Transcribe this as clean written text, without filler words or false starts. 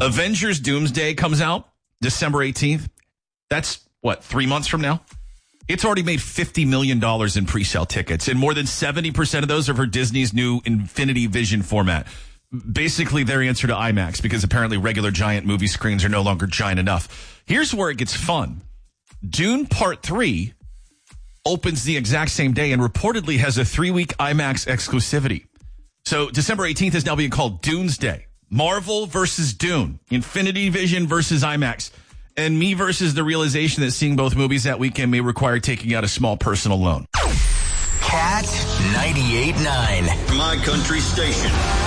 Avengers Doomsday comes out December 18th. That's, 3 months from now? It's already made $50 million in pre-sale tickets, and more than 70% of those are for Disney's new Infinity Vision format. Basically, their answer to IMAX, because apparently regular giant movie screens are no longer giant enough. Here's where it gets fun. Dune Part 3 opens the exact same day and reportedly has a 3-week IMAX exclusivity. So December 18th is now being called Doomsday. Marvel versus Dune. Infinity Vision versus IMAX. And me versus the realization that seeing both movies that weekend may require taking out a small personal loan. Cat 98.9. My country station.